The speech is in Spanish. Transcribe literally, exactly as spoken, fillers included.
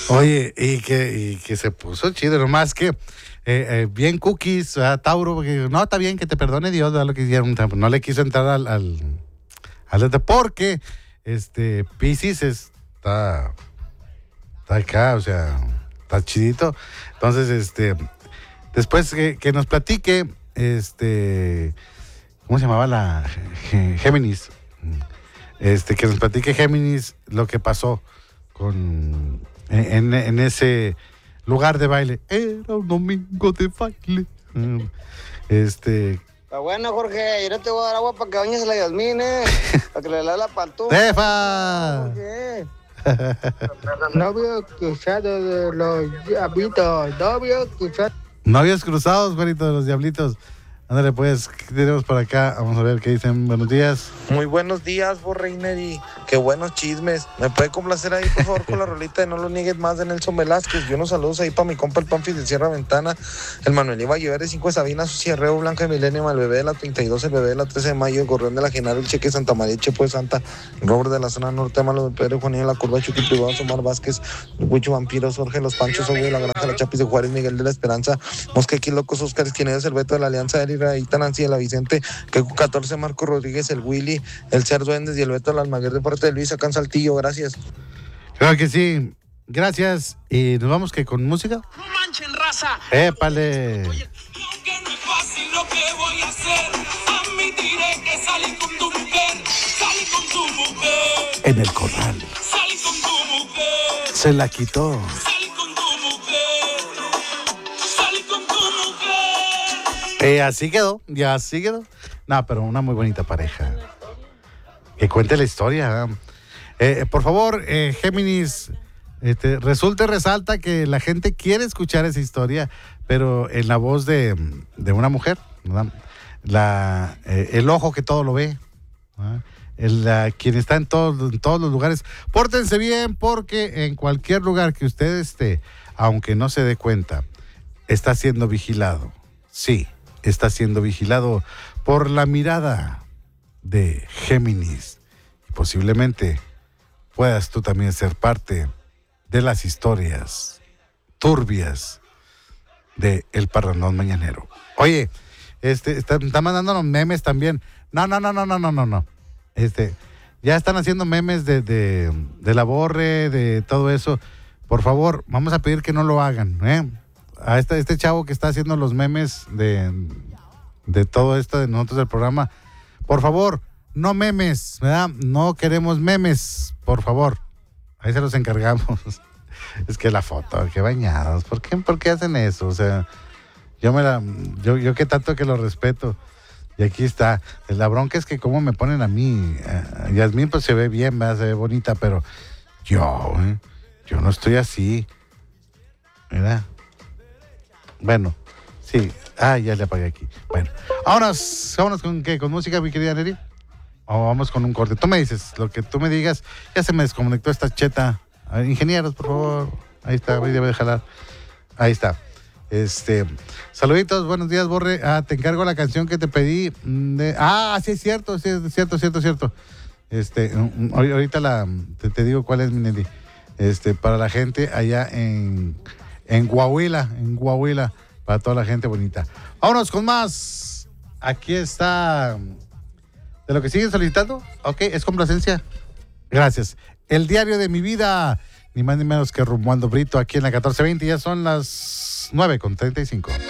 Oye, y que, y que se puso chido, nomás que eh, eh, bien cookies, a Tauro, porque no, está bien que te perdone Dios, ¿verdad? Lo que hicieron, no le quiso entrar al, al, al este, porque este Piscis está, está acá, o sea, está chidito. Entonces, este, después que, que nos platique, este, ¿cómo se llamaba la Géminis? Este, que nos platique Géminis lo que pasó con en, en ese lugar de baile. Era un domingo de baile. Este. Está bueno, Jorge. Yo te voy a dar agua para que bañes a la Yasmín, ¿eh? Para que le lea la pantufla. ¡Tefa! Jorge. Novio cruzado de los diablitos. Novio cruzado. Novios cruzados, güerito, de los diablitos. Ándale, pues, ¿qué tenemos por acá? Vamos a ver qué dicen. Buenos días. Muy buenos días, Borreiner, y qué buenos chismes. ¿Me puede complacer ahí, por favor, con la rolita de No lo niegues más de Nelson Velázquez? Y unos saludos ahí para mi compa el Pamfis de Sierra Ventana, el Manuel Iba Llevar de cinco de Sabina, su Cierreo, Blanca de Milenio, el bebé de la treinta y dos, el bebé de la trece de mayo, el Gorrión de la Genaro, el Cheque Santa María, el Chepo de Santa, el Robert de la zona norte, Malo de Pedro, Juanillo de la Curva, Chucky Privado, Omar Vázquez, el Huicho Vampiros, Jorge Los Panchos, Ogue de la Granja, la Chapis de Juárez, Miguel de la Esperanza, Mosquequi Locos, Oscar Esquinedo, el Beto de la Alianza, Eri Raíta, Nancy de la Vicente, que catorce, Marco Rodríguez, el Willy, el Cer Duendes y el Beto de la Almaguer de parte de Luis, acá en Saltillo, gracias. Claro que sí, gracias. Y nos vamos que con música. No manchen, raza. Épale. Oye, aunque no es fácil lo que voy a hacer, admitiré que salí con tu mujer, salí con tu mujer. En el corral. Salí con tu mujer. Se la quitó. Salí con tu mujer. Salí con tu mujer. Eh, así quedó, ya así quedó. No, pero una muy bonita pareja. Que cuente la historia. Eh, por favor, eh, Géminis, este, resulta y resalta que la gente quiere escuchar esa historia, pero en la voz de, de una mujer, ¿verdad? La, eh, el ojo que todo lo ve, ¿verdad? El, la, quien está en, todo, en todos los lugares. Pórtense bien, porque en cualquier lugar que usted esté, aunque no se dé cuenta, está siendo vigilado. Sí, está siendo vigilado por la mirada de Géminis. Y posiblemente puedas tú también ser parte de las historias turbias de El Parrandón Mañanero. Oye, este, está, está mandándonos memes también. No, no, no, no, no, no, no, no. Este, ya están haciendo memes de, de, de la Borre, de todo eso. Por favor, vamos a pedir que no lo hagan, ¿eh? A este, este chavo que está haciendo los memes de, de todo esto de nosotros del programa, por favor, no memes, ¿verdad? No queremos memes, por favor. Ahí se los encargamos. Es que la foto, qué bañados. ¿Por qué, por qué hacen eso? O sea, yo me la, yo, yo que tanto que lo respeto. Y aquí está. La bronca es que cómo me ponen a mí. Uh, Yasmín pues se ve bien, ¿verdad? Se ve bonita, pero yo, ¿eh? Yo no estoy así. ¿Verdad? Bueno, sí. Ah, ya le apagué aquí. Bueno, vámonos, vámonos con qué, con música, mi querida Neri. O vamos con un corte. Tú me dices, lo que tú me digas. Ya se me desconectó esta cheta. A ver, ingenieros, por favor. Ahí está, ahí debe de jalar. Ahí está. Este, saluditos, buenos días, Borre. Ah, te encargo la canción que te pedí. De, ah, sí, es cierto, sí, es cierto, cierto, cierto. Este, ahorita la, te, te digo cuál es, mi Nelly. Este, para la gente allá en, en Coahuila, en Coahuila, para toda la gente bonita. Vámonos con más. Aquí está. ¿De lo que siguen solicitando? Ok, es complacencia. Gracias. El diario de mi vida, ni más ni menos que Romualdo Brito, aquí en la catorce veinte. Ya son las nueve con treinta y cinco.